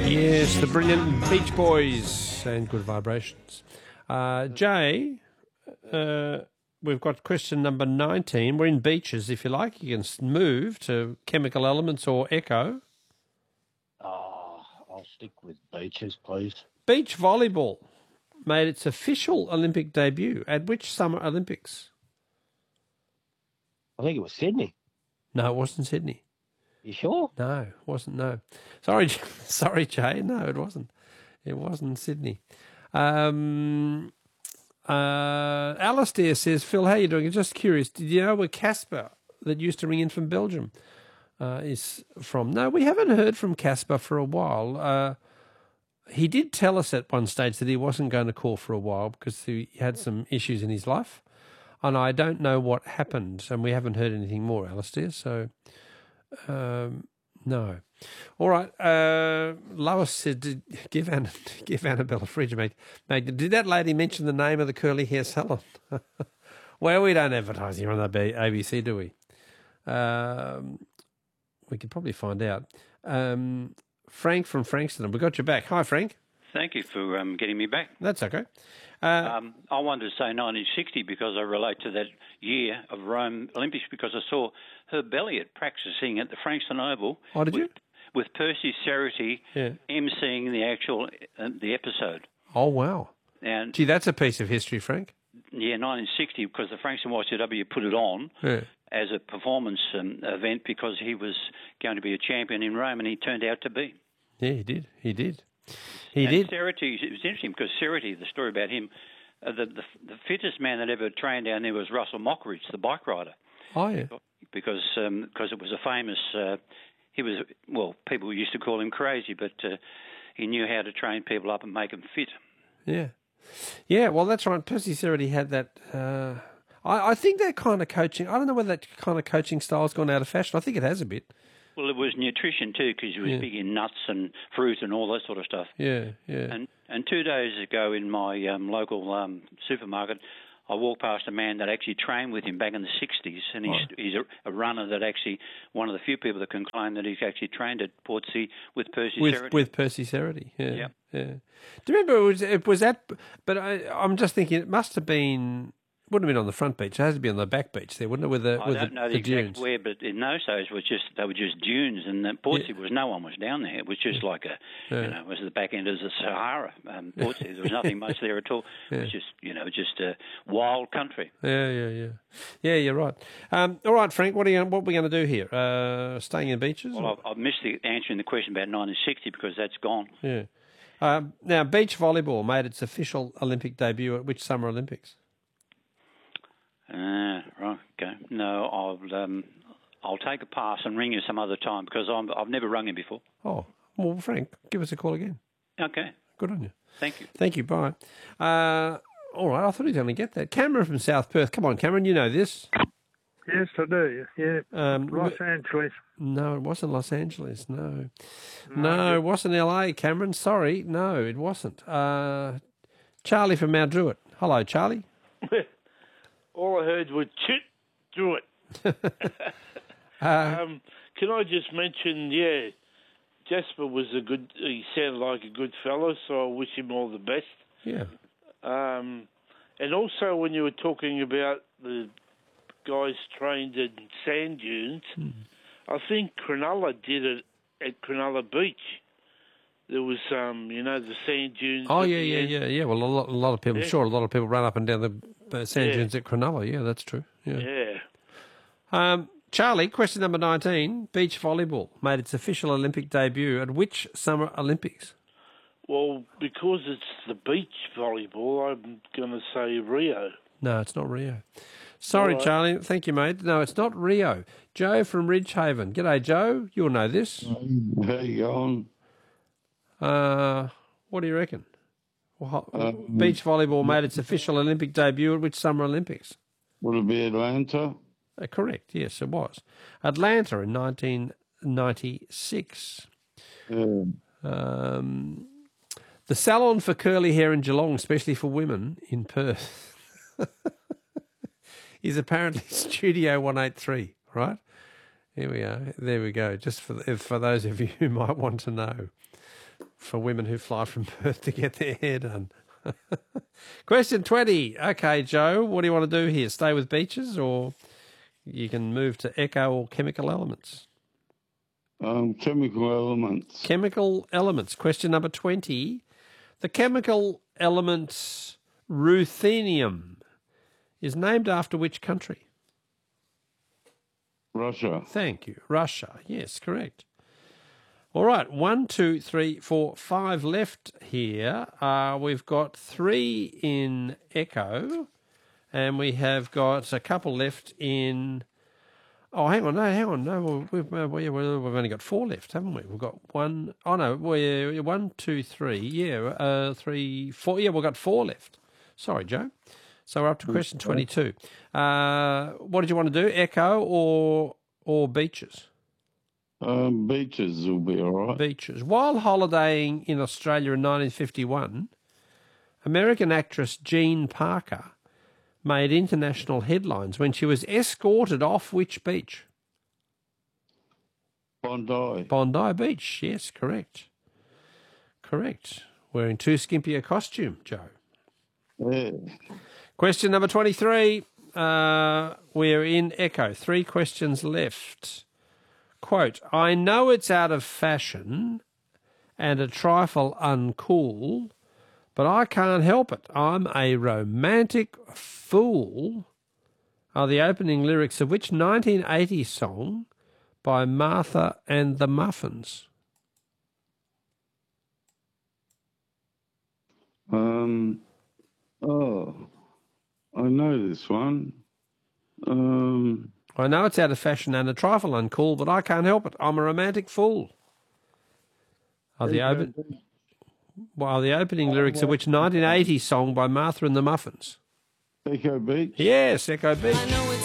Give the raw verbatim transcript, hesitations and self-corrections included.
Yes, the brilliant Beach Boys and Good Vibrations. Uh, Jay, uh, we've got question number nineteen. We're in beaches, if you like. You can move to chemical elements or echo. Oh, I'll stick with beaches, please. Beach volleyball made its official Olympic debut at which Summer Olympics? I think it was Sydney. No, it wasn't Sydney. You sure? No, it wasn't, no. Sorry, sorry, Jay. No, it wasn't. It wasn't Sydney. Um, uh, Alistair says, Phil, how are you doing? I'm just curious. Did you know where Casper, that used to ring in from Belgium, uh, is from? No, we haven't heard from Casper for a while. Uh, he did tell us at one stage that he wasn't going to call for a while because he had some issues in his life. And I don't know what happened, and we haven't heard anything more, Alistair, so... Um, no. All right. Uh, Lois said, did, give, Anna, give Annabelle a fridge, mate. mate. Did that lady mention the name of the curly hair salon? Well, we don't advertise here on the A B C, do we? Um, we could probably find out. Um, Frank from Frankston, we got you back. Hi, Frank. Thank you for um, getting me back. That's okay. Uh, um, I wanted to say nineteen sixty because I relate to that year of Rome Olympics because I saw Herb Elliott practicing at the Frankston Oval. Oh, did with, you? With Percy Cerity yeah. emceeing the actual uh, the episode. Oh, wow. And gee, that's a piece of history, Frank. Yeah, nineteen sixty because the Frankston Y C W put it on yeah. as a performance um, event because he was going to be a champion in Rome and he turned out to be. Yeah, he did. He did. He and did. Cerity, it was interesting because Cerity, the story about him, uh, the, the the fittest man that ever trained down there was Russell Mockridge, the bike rider. Oh, yeah. Because um, cause it was a famous, uh, he was, well, people used to call him crazy, but uh, he knew how to train people up and make them fit. Yeah. Yeah, well, that's right. Percy Cerity had that. Uh, I, I think that kind of coaching, I don't know whether that kind of coaching style has gone out of fashion. I think it has a bit. Well, it was nutrition too, because he was yeah. big in nuts and fruit and all that sort of stuff. Yeah, yeah. And and two days ago in my um, local um, supermarket, I walked past a man that actually trained with him back in the sixties, and he's oh. he's a, a runner that actually one of the few people that can claim that he's actually trained at Portsea with Percy with, Cerity. With Percy Cerity, yeah, yep. yeah. Do you remember it was it was that? But I, I'm just thinking it must have been. Wouldn't have been on the front beach. It has to be on the back beach there, wouldn't it? With the I with don't the, know the, the exact dunes. where, but in those days was just they were just dunes, and the Portsea yeah. was no one was down there. It was just yeah. like a, yeah. you know, it was the back end of the Sahara. Um, Portsea, there was nothing much there at all. Yeah. It was just, you know, just a wild country. Yeah, yeah, yeah, yeah. You're right. Um, all right, Frank. What are you? What are we going to do here? Uh, staying in beaches? Well, I've, I've missed the, answering the question about nineteen sixty because that's gone. Yeah. Um, now, beach volleyball made its official Olympic debut at which Summer Olympics? Uh, right, okay. No, I'll um, I'll take a pass and ring you some other time because I'm, I've never rung you before. Oh, well, Frank, give us a call again. Okay. Good on you. Thank you. Thank you, bye. Uh, all right, I thought he'd only get that. Cameron from South Perth. Come on, Cameron, you know this. Yes, I do, yeah. Um, Los Angeles. No, it wasn't Los Angeles, no. No, no it wasn't L A, Cameron. Sorry, no, it wasn't. Uh, Charlie from Mount Druitt. Hello, Charlie. All I heard was chit, do it. uh, um, can I just mention, yeah, Jasper was a good, he sounded like a good fellow, so I wish him all the best. Yeah. Um, and also when you were talking about the guys trained in sand dunes, hmm. I think Cronulla did it at Cronulla Beach. There was, um, you know, the sand dunes. Oh, yeah, yeah, yeah, yeah. Well, a lot, a lot of people, yeah. sure, a lot of people run up and down the uh, sand yeah. dunes at Cronulla. Yeah, that's true. Yeah. Yeah. Um, Charlie, question number nineteen. Beach volleyball made its official Olympic debut at which Summer Olympics? Well, because it's the beach volleyball, I'm going to say Rio. No, it's not Rio. Sorry, right. Charlie. Thank you, mate. No, it's not Rio. Joe from Ridgehaven. G'day, Joe. You'll know this. How you going? Uh, what do you reckon? Well, um, beach volleyball made its official Olympic debut at which Summer Olympics? Would it be Atlanta? Uh, correct, yes, it was. Atlanta in nineteen ninety-six. Yeah. Um, the salon for curly hair in Geelong, especially for women in Perth, is apparently Studio one eighty-three, right? Here we are. There we go. Just for for those of you who might want to know. for women who fly from Perth to get their hair done. Question twenty. Okay, Joe, what do you want to do here? Stay with beaches, or you can move to echo or chemical elements? Um, chemical elements. Chemical elements. Question number twenty. The chemical element ruthenium is named after which country? Russia. Thank you. Russia. Yes, correct. All right. One, two, three, four, five left here. Uh, we've got three in echo, and we have got a couple left in... Oh, hang on. No, hang on. No, we've, uh, we, we've only got four left, haven't we? We've got one... Oh, no. We're one, two, three. Yeah, uh, three, four. Yeah, we've got four left. Sorry, Joe. So we're up to question twenty-two. Uh, what did you want to do? Echo or or beaches? Um, beaches will be all right. Beaches. While holidaying in Australia in nineteen fifty-one, American actress Jean Parker made international headlines when she was escorted off which beach? Bondi. Bondi Beach. Yes, correct. Correct. Wearing too skimpy a costume, Joe. Yeah. Question number twenty-three. Uh, we're in echo. Three questions left. Quote, I know it's out of fashion and a trifle uncool, but I can't help it. I'm a romantic fool are the opening lyrics of which nineteen eighty song by Martha and the Muffins? Um, oh, I know this one. Um, I know it's out of fashion and a trifle uncool, but I can't help it. I'm a romantic fool. Are the, open, well, the opening lyrics of which nineteen eighty song by Martha and the Muffins? Echo Beach. Yes, Echo Beach. I know it's